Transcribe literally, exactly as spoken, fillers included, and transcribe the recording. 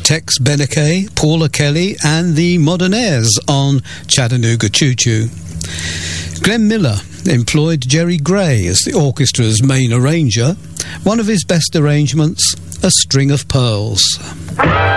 Tex Beneke, Paula Kelly and the Modernaires on Chattanooga Choo Choo. Glenn Miller employed Jerry Gray as the orchestra's main arranger. One of his best arrangements, A String of Pearls.